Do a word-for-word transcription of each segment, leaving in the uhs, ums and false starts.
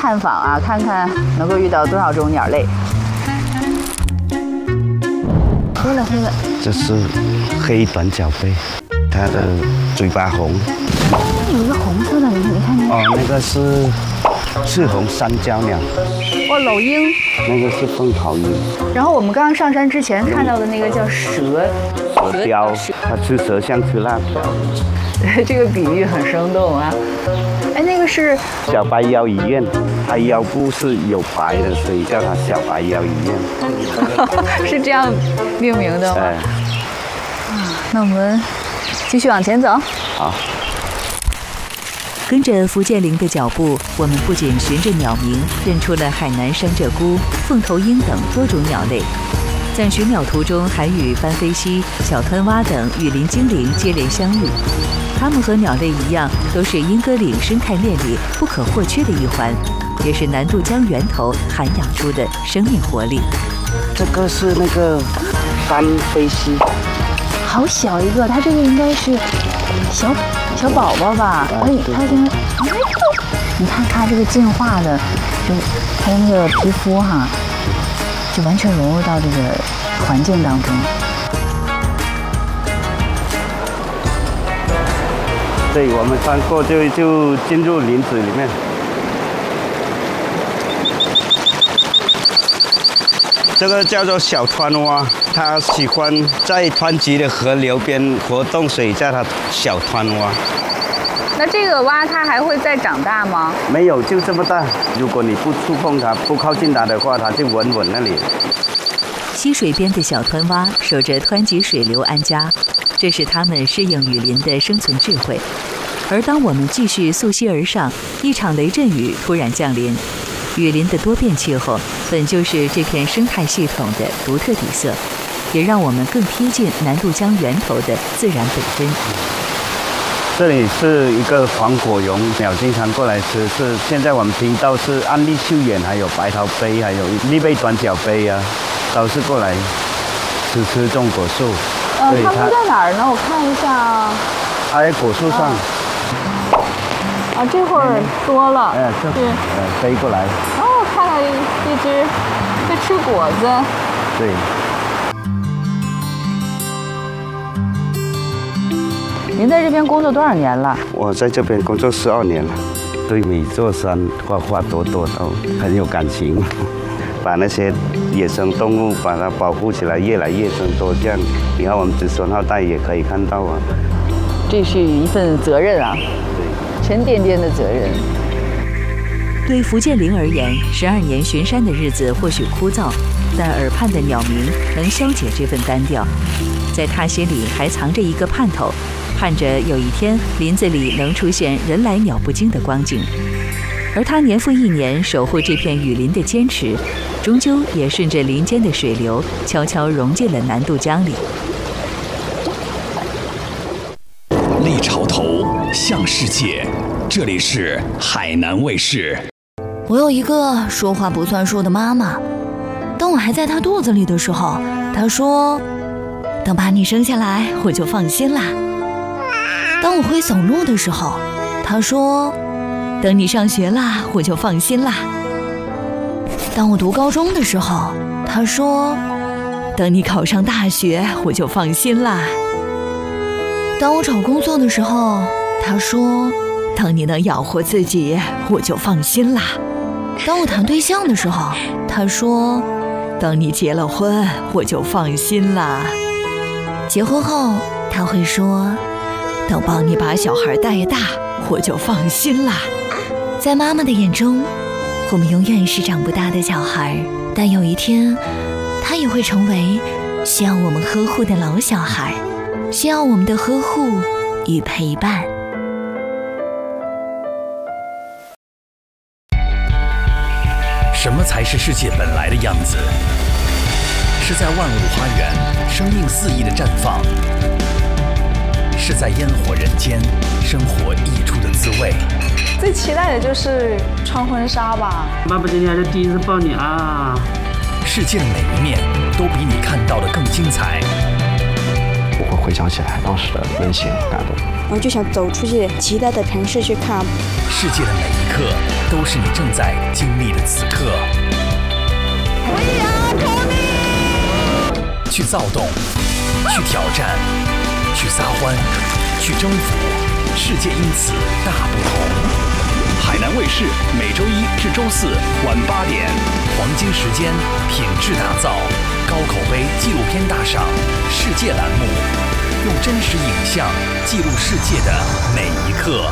探访啊，看看能够遇到多少种鸟类。黑了黑了， 这是黑短角贝，它的嘴巴红。 有一个红色的，你你看那个。 哦，那个是赤红山椒鸟。 哦，老鹰。 那个是凤头鹰。 然后我们刚刚上山之前看到的那个叫蛇。 蛇雕，它吃蛇像吃辣条。 这个比喻很生动啊。哎，那个是小白腰蚁雁，它腰部是有白的，所以叫它小白腰蚁雁。 是这样命名的吗？ 哎。 啊，那我们继续往前走。 好。 跟着福建林的脚步，我们不仅循着鸟鸣认出了海南山鹧鸪、凤头鹰等多种鸟类，在寻鸟途中还与斑飞蜥、小湍蛙等雨林精灵接连相遇。它们和鸟类一样，都是莺歌岭生态链里不可或缺的一环，也是南渡江源头涵养出的生命活力。 这个是那个斑飞蜥， 好小一个，它这个应该是小小宝宝吧？哎，它现在，你看它这个进化的，就它的那个皮肤哈，就完全融入到这个环境当中。 对，我们穿过就就进入林子里面。这个叫做小湍蛙，它喜欢在湍急的河流边活动，所以叫它小湍蛙。 那这个蛙它还会再长大吗？ 没有，就这么大。如果你不触碰它，不靠近它的话，它就稳稳那里。 溪水边的小湍蛙守着湍急水流安家，这是它们适应雨林的生存智慧。而当我们继续溯溪而上，一场雷阵雨突然降临。雨林的多变气候本就是这片生态系统的独特底色，也让我们更贴近南渡江源头的自然本真。 这里是一个黄果蛹鸟，经常过来吃。是现在我们听到是安利绣眼，还有白头鹎，还有利贝短角鹎啊，都是过来吃吃这种果树。 呃，它们在哪儿呢？我看一下啊。 它在果树上。 啊，这会儿多了。 哎，这是呃飞过来。 哦，看到一一只在吃果子。 对。 您在这边工作多少年了？ 我在这边工作十二年了，对每座山花花朵朵都很有感情，把那些野生动物把它保护起来，越来越增多。这样，你看我们子孙后代也可以看到啊。 这是一份责任啊。沉甸甸的责任。 对福建林而言，十二年巡山的日子或许枯燥，但耳畔的鸟鸣能消解这份单调。在他心里还藏着一个盼头，盼着有一天林子里能出现人来鸟不惊的光景。而他年复一年守护这片雨林的坚持，终究也顺着林间的水流，悄悄融进了南渡江里。 立潮头向世界，这里是海南卫视。 我有一个说话不算数的妈妈，当我还在她肚子里的时候，她说等把你生下来我就放心啦。当我会走路的时候，她说等你上学啦我就放心啦。当我读高中的时候，她说等你考上大学我就放心啦。当我找工作的时候，他说等你能养活自己我就放心啦。当我谈对象的时候，他说等你结了婚我就放心啦。结婚后他会说等帮你把小孩带大我就放心啦。在妈妈的眼中，我们永远是长不大的小孩，但有一天他也会成为需要我们呵护的老小孩，需要我们的呵护与陪伴。 什么才是世界本来的样子？是在万物花园生命肆意的绽放，是在烟火人间生活溢出的滋味。 最期待的就是穿婚纱吧。 爸爸今天是第一次抱你啊！ 世界的每一面都比你看到的更精彩。 我会回想起来当时的温馨感动。 我就想走出去其他的城市去看。 世界的每一刻都是你正在经历的此刻。去躁动，去挑战，去撒欢，去征服，世界因此大不同。海南卫视每周一至周四晚八点，黄金时间，品质打造，高口碑纪录片大赏世界栏目，用真实影像记录世界的每一刻。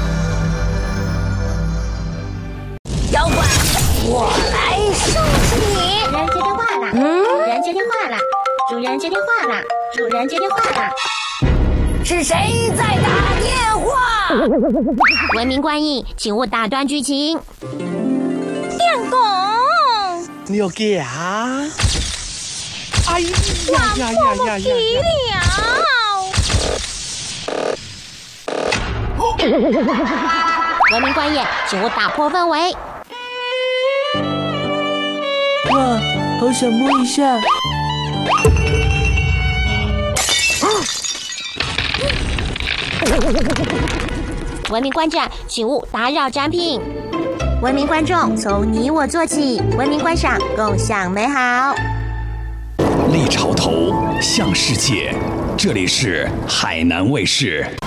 妖怪，我来收拾你！人接电话了，嗯，主人接电话了，主人接电话了，主人接电话了，是谁在打电话？文明观影，请勿打断剧情。电工， 你有给啊？哎呀呀呀呀呀！ 文明观演，请勿打破氛围。 哇，好想摸一下。 文明观展，请勿打扰展品。文明观众，从你我做起，文明观赏，共享美好。 立潮头，向世界，这里是海南卫视。